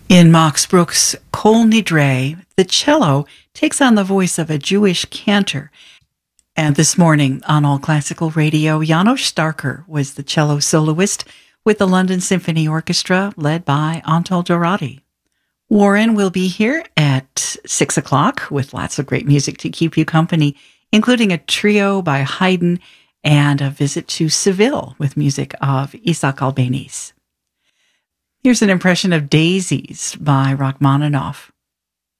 In Max Bruch's Kol Nidre, the cello takes on the voice of a Jewish cantor. And this morning on All Classical Radio, János Starker was the cello soloist with the London Symphony Orchestra led by Antal Dorati. Warren will be here at 6 o'clock with lots of great music to keep you company, including a trio by Haydn and a visit to Seville with music of Isaac Albéniz. Here's an impression of Daisies by Rachmaninoff.